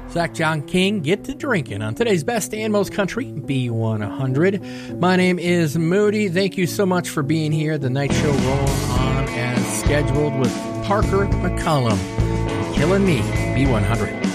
Zach John King, get to drinking on today's best and most country, B100. My name is Moody. Thank you so much for being here. The night show rolls on as scheduled with Parker McCollum. Killing Me, B100.